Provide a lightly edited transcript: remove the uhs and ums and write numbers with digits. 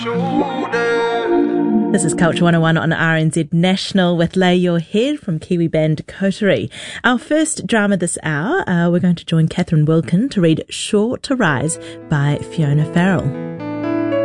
This is Culture 101 on RNZ National with Lay Your Head from Kiwi band Coterie. Our first drama this hour, we're going to join Catherine Wilkin to read Sure to Rise by Fiona Farrell.